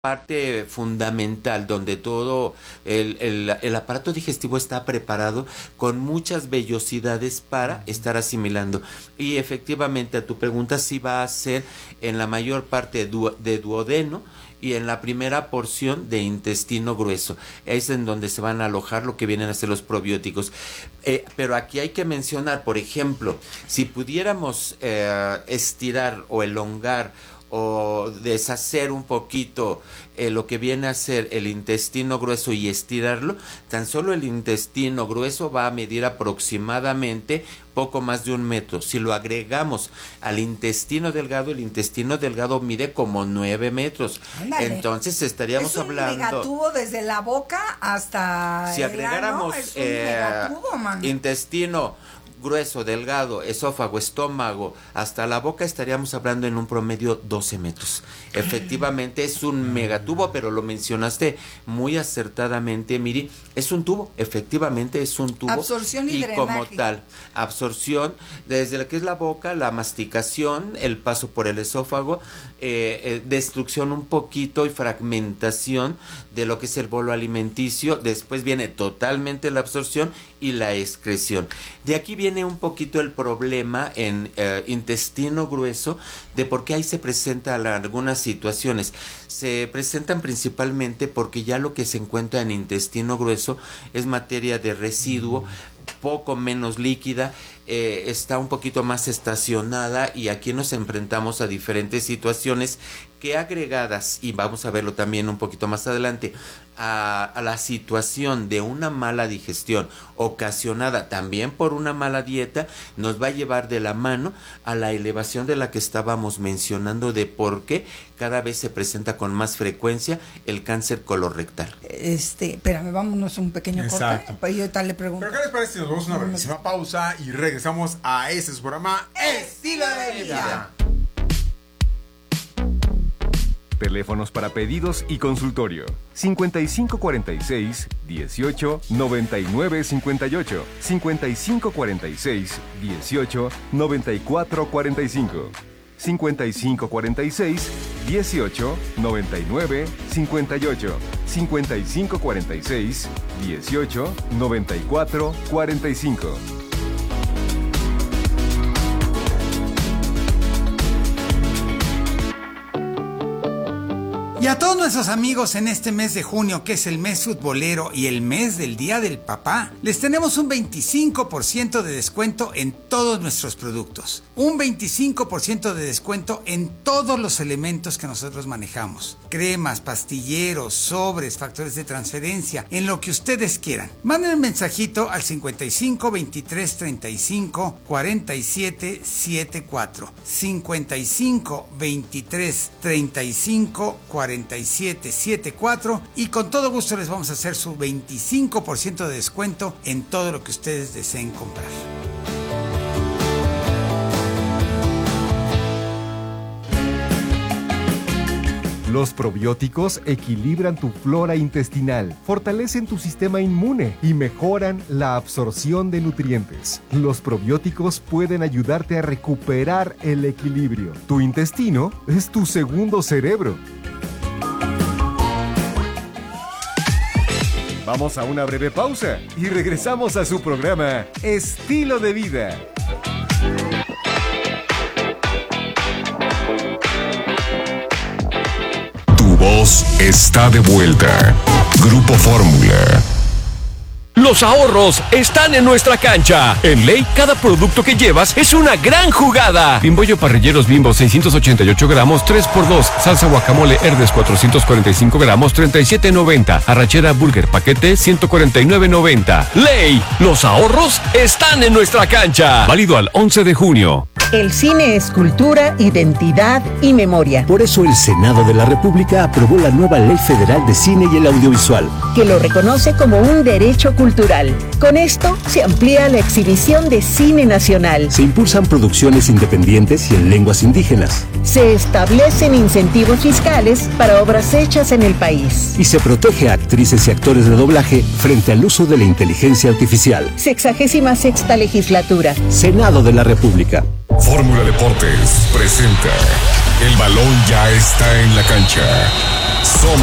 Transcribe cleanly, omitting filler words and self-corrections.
parte fundamental donde todo el aparato digestivo está preparado con muchas vellosidades para estar asimilando. Y efectivamente a tu pregunta sí va a ser en la mayor parte de duodeno y en la primera porción de intestino grueso. Es en donde se van a alojar lo que vienen a ser los probióticos. Pero aquí hay que mencionar, por ejemplo, si pudiéramos estirar o elongar o deshacer un poquito lo que viene a ser el intestino grueso y estirarlo, tan solo el intestino grueso va a medir aproximadamente poco más de 1 metro. Si lo agregamos al intestino delgado, el intestino delgado mide como 9 metros. Ándale. Entonces estaríamos hablando... Es un megatubo desde la boca hasta si agregáramos es un megatubo, man. intestino grueso, delgado, esófago, estómago, hasta la boca, estaríamos hablando en un promedio 12 metros. Efectivamente es un megatubo, pero lo mencionaste muy acertadamente, Miri, es un tubo, efectivamente es un tubo. Absorción y drenaje. Como tal, absorción desde lo que es la boca, la masticación, el paso por el esófago, destrucción un poquito y fragmentación de lo que es el bolo alimenticio, después viene totalmente la absorción y la excreción. De aquí viene un poquito el problema en intestino grueso, de por qué ahí se presentan algunas situaciones. Se presentan principalmente porque ya lo que se encuentra en intestino grueso es materia de residuo, poco menos líquida, está un poquito más estacionada, y aquí nos enfrentamos a diferentes situaciones que, agregadas, y vamos a verlo también un poquito más adelante, a la situación de una mala digestión ocasionada también por una mala dieta, nos va a llevar de la mano a la elevación de la que estábamos mencionando, de por qué cada vez se presenta con más frecuencia el cáncer colorectal. Espérame, vámonos un pequeño corte, pues yo tal le pregunto. ¿Pero qué les parece si nos vamos a una brevísima pausa y regresamos a ese su programa Estilo de Vida? Teléfonos para pedidos y consultorio: 5546 18 99 58, 5546 18 94 45, 5546 18 99 58, 5546 18 94 45. Y a todos nuestros amigos en este mes de junio, que es el mes futbolero y el mes del Día del Papá, les tenemos un 25% de descuento en todos nuestros productos. Un 25% de descuento en todos los elementos que nosotros manejamos. Cremas, pastilleros, sobres, factores de transferencia, en lo que ustedes quieran. Manden un mensajito al 55 23 35 47 74. 55 23 35 47 74, y con todo gusto les vamos a hacer su 25% de descuento en todo lo que ustedes deseen comprar. Los probióticos equilibran tu flora intestinal, fortalecen tu sistema inmune y mejoran la absorción de nutrientes. Los probióticos pueden ayudarte a recuperar el equilibrio. Tu intestino es tu segundo cerebro. Vamos a una breve pausa y regresamos a su programa Estilo de Vida. Tu voz está de vuelta. Grupo Fórmula. Los ahorros están en nuestra cancha. En Ley, cada producto que llevas es una gran jugada. Bimbollo Parrilleros Bimbo 688 gramos, 3x2. Salsa guacamole Herdes 445 gramos, 37.90. Arrachera Burger paquete, 149.90. Ley, los ahorros están en nuestra cancha. Válido al 11 de junio. El cine es cultura, identidad y memoria. Por eso el Senado de la República aprobó la nueva Ley Federal de Cine y el Audiovisual, que lo reconoce como un derecho cultural. Con esto se amplía la exhibición de cine nacional. Se impulsan producciones independientes y en lenguas indígenas. Se establecen incentivos fiscales para obras hechas en el país. Y se protege a actrices y actores de doblaje frente al uso de la inteligencia artificial. 66ª legislatura. Senado de la República. Fórmula Deportes presenta El balón ya está en la cancha. Somos